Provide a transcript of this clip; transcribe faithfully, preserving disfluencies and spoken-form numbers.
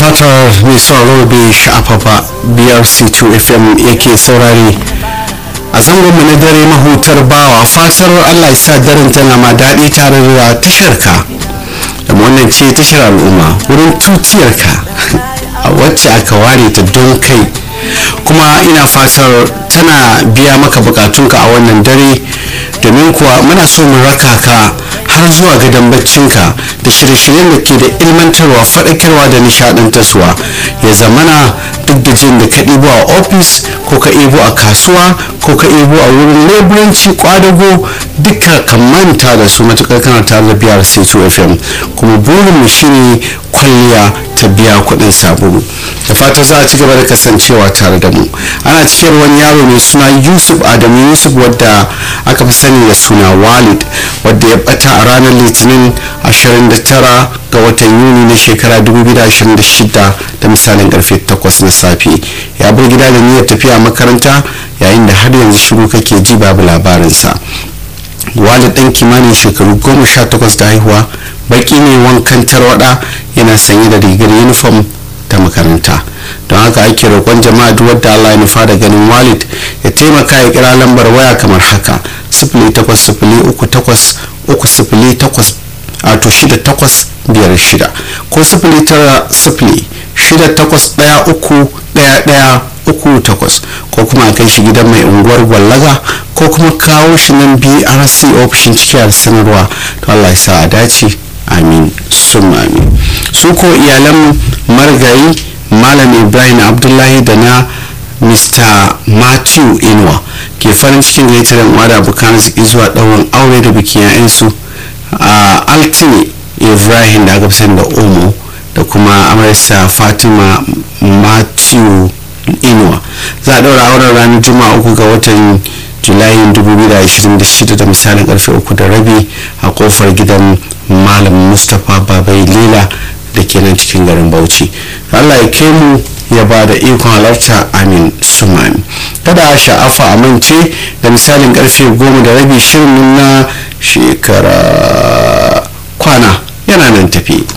fatar mai sauraro bai sha'afa ba. B R C two F M yake saurari a zangonmu na dare mahutar bawa. Fatar Allah ya sa daren tana ma daɗi tare da tasharka, da wannan ce tashar al'umma wurin tutiyarka a wacce aka ware ta don kai, kuma ina fatar tana biya maka bukatunka a wannan dare, domin kuwa muna so mu raka ka har zuwa gadon baccinka da shirye-shiryen da ke da ilmantarwa, faɗakarwa da nishaɗantarwa. Ya zamana duk da jin da ka ɗibo a ofis ko ka ɗibo a kasuwa ko ka ɗibo a wurin leburanci, kwadago, duka ka manta da su matuƙar kana tare da B R C two F M. Kuma burinmu shine kwalliya ta biya kuɗin sabulu. Da fata za a ci gaba da kasancewa tare da mu. Ana cikin wani yaro mai suna Yusuf Adamu Yusuf, wadda aka fi sani da suna Walid, wadda ya bata a ranar Litinin ashirin da tara ga watan Yuni na shekara dubu biyu da ashirin da shida da misalin karfe takwas na safe. Ya bar gida da niyyar tafiya makaranta, yayin da har yanzu shiru kake ji babu labarinsa. Walid ɗan kimanin shekaru goma sha takwas da haihuwa, baki ne, wankan tarwada, yana sanye da rigar uniform ta makaranta. Don haka ake roƙon jama'a duk wadda Allah ya nufa da ganin Walid ya taimaka ya kira lambar waya kamar haka: sifili takwas sifili uku takwas uku sifili takwas wato shida takwas biyar shida ko sifili tara sifili shida takwas ɗaya uku ɗaya ɗaya uku takwas, ko kuma a kai shi gidan mai unguwar Gwallaga, ko kuma kawo shi nan B R C ofishin cikiyar sanarwa. To Allah ya sa a dace, amin summa amin. Su ko iyalan marigayi Malam Ibrahim Abdullahi da na Mister Matthew Inuwa ke farin cikin gaitar yan da abokan arziki zuwa ɗaurin aure da bikin 'ya'yansu a Altine Ibrahim da aka fi da Omo, da kuma amarsa Fatima Matthew Inuwa. Za a ɗaura auren ranar Juma'a uku ga watan Julayin dubu biyu da ashirin da shida da misalin karfe uku da rabi a kofar gidan Malam Mustapha Babai Lila da ke nan cikin garin Bauchi. Allah ya kai mu ya ba da ikon halarta, amin summa amin. Kada a sha'afa amince da misalin karfe goma da rabi shirin na shekara kwana yana nan tafi.